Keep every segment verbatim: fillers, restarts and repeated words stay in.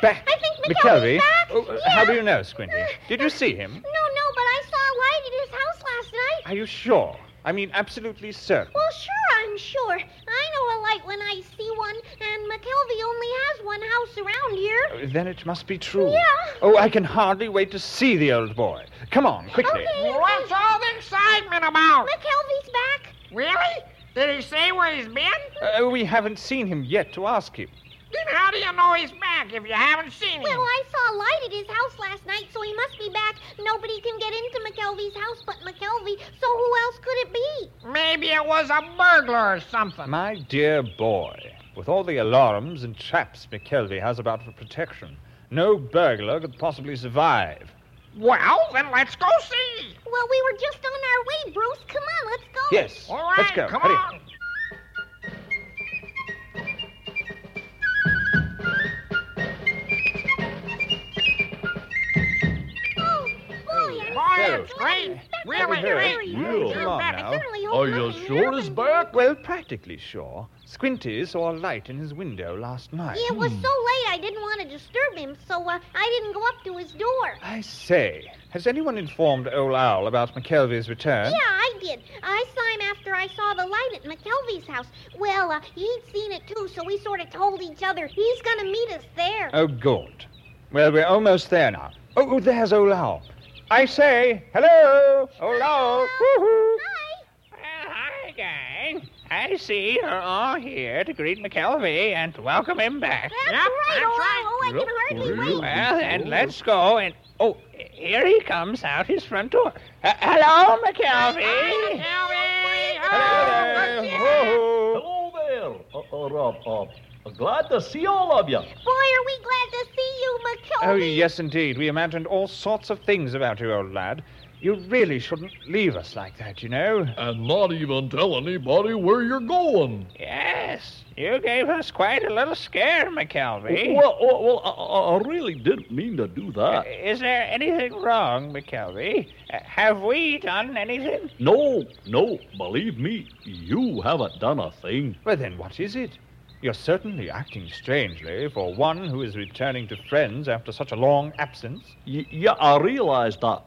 back. I think McKelvey. McKelvey's back. Oh, uh, Yeah. How do you know, Squinty? Did you see him? No, no, but I saw a light at his house last night. Are you sure? I mean, absolutely certain. Well, sure, I'm sure. I know a light when I see one, and McKelvey only has one house around here. Uh, Then it must be true. Yeah. Oh, I can hardly wait to see the old boy. Come on, quickly. Okay. What's all the excitement about? McKelvey's back. Really? Did he say where he's been? Uh, we haven't seen him yet to ask him. Then how do you know he's back if you haven't seen him? Well, I saw a light at his house last night, so he must be back. Nobody can get into McKelvey's house but McKelvey, so who else could it be? Maybe it was a burglar or something. My dear boy, with all the alarms and traps McKelvey has about for protection, no burglar could possibly survive. Well, then let's go see. Well, we were just on our way, Bruce. Come on, let's go. Yes, All right, let's go. come Hurry. on. Oh, boy, I'm Boy, so it's glad great. he's back. Really, Very really. good. Yeah. Come on I now. certainly hope Are you nothing sure he's happened. back? Well, practically sure. Squinty saw a light in his window last night. Yeah, it was so late I didn't want to disturb him, so uh, I didn't go up to his door. I say, has anyone informed Old Owl about McKelvey's return? Yeah, I did. I saw him after I saw the light at McKelvey's house. Well, uh, he'd seen it too, so we sort of told each other he's going to meet us there. Oh, good. Well, we're almost there now. Oh, oh, there's Old Owl. I say, hello, Old Owl. Woo-hoo. Hi. Well, hi, gang. I see you're all here to greet McKelvey and welcome him back. That's Yep, right. that's oh, right. oh, I can hardly Yep, wait. Well, then let's go and... Oh, here he comes out his front door. Uh, hello, McKelvey. Kelly! Hello there. Woo-hoo. Hello there. Uh, uh, uh, uh, glad to see all of you. Boy, are we glad to see you, McKelvey. Oh, yes, indeed. We imagined all sorts of things about you, old lad. You really shouldn't leave us like that, you know. And not even tell anybody where you're going. Yes, you gave us quite a little scare, McKelvey. Well, well, well I, I I really didn't mean to do that. Is there anything wrong, McKelvey? Uh, have we done anything? No, no, believe me, you haven't done a thing. Well, then, what is it? You're certainly acting strangely for one who is returning to friends after such a long absence. Y- yeah, I realize that.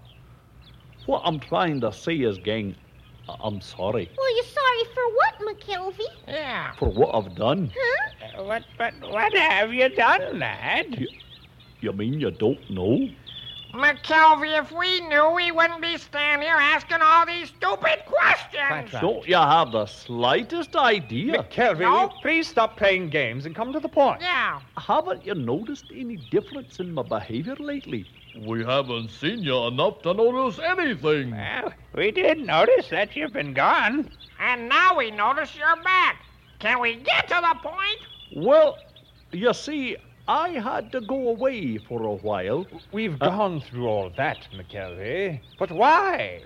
What I'm trying to say is, gang, I- I'm sorry Well, you're sorry for what, McKelvey? Yeah. for what I've done. Huh? Uh, what, but what have you done, lad? You mean you don't know? McKelvey, if we knew, we wouldn't be standing here asking all these stupid questions. Quite right. Don't you have the slightest idea? McKelvey, No. will you please stop playing games and come to the point? Yeah. Haven't you noticed any difference in my behavior lately? We haven't seen you enough to notice anything. Well, we did notice that you've been gone. And now we notice you're back. Can we get to the point? Well, you see, I had to go away for a while. We've Uh, gone through all that, McKelvey. But why?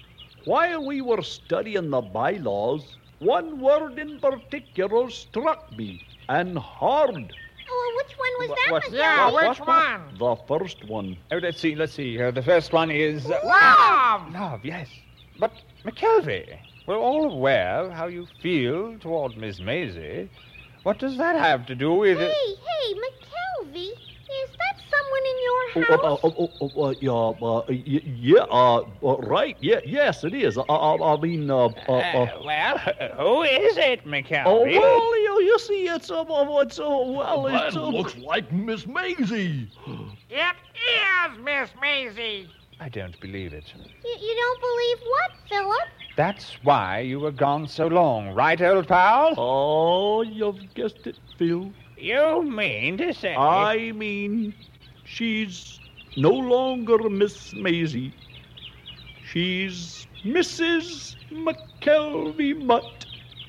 While we were studying the bylaws, one word in particular struck me, and hard. Oh, which one was Wha- that, what's- McKelvey? Yeah, What- which what- one? The first one. Oh, let's see, let's see. Uh, the first one is... Uh, Love! Love, yes. But, McKelvey, we're all aware of how you feel toward Miss Maisie. What does that have to do with Hey, it? hey, McKelvey, is that someone in your Oh, house? uh, oh, oh, oh, uh, yeah, uh, y- yeah, uh, uh, right, yeah, yes, it is. I, I, I mean, uh, uh, Uh, uh, well, who is it, McKelvey? oh, well, you, you see, it's, uh, uh, it's, uh, well, That it's, uh, looks like Miss Maisie. It is Miss Maisie. I don't believe it. You, you don't believe what, Philip? That's why you were gone so long, right, old pal? oh, you've guessed it, Phil. You mean to say... I mean, she's no longer Miss Maisie. She's Missus McKelvey Mutt.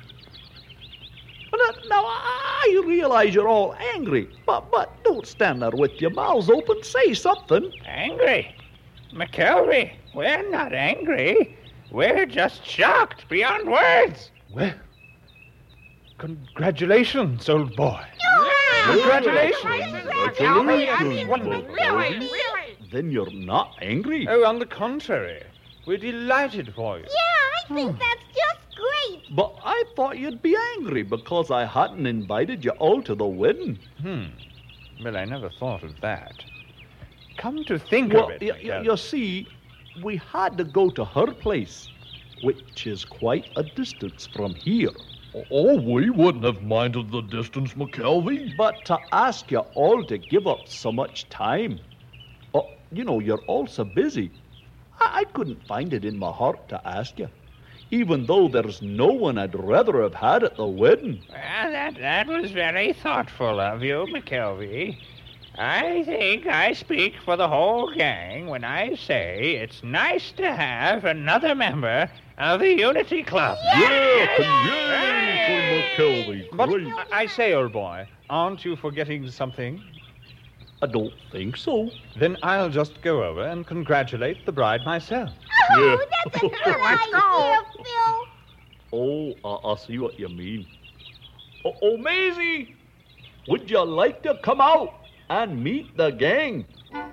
Now, now, I realize you're all angry, but, but don't stand there with your mouths open. Say something. Angry? McKelvey, we're not angry. We're just shocked beyond words. Well, congratulations, old boy. Congratulations, Congratulations. McKelvey. I mean, Wonderful. really, really. Then you're not angry. Oh, on the contrary. We're delighted for you. Yeah, I think that's just great. But I thought you'd be angry because I hadn't invited you all to the wedding. Hmm. Well, I never thought of that. Come to think Well, of it, y- y- McKelvey. you see, we had to go to her place, which is quite a distance from here. Oh, we wouldn't have minded the distance, McKelvey. But to ask you all to give up so much time, oh, you know, you're all so busy. I, I couldn't find it in my heart to ask you, even though there's no one I'd rather have had at the wedding. Well, that, that was very thoughtful of you, McKelvey. I think I speak for the whole gang when I say it's nice to have another member of the Unity Club. Yeah, yay for McKelvey. But Great. I I say, old boy, aren't you forgetting something? I don't think so. Then I'll just go over and congratulate the bride myself. Oh, that's a good Let's go. idea, Phil. Oh, I, I see what you mean. Oh, oh, Maisie, would you like to come out and meet the gang?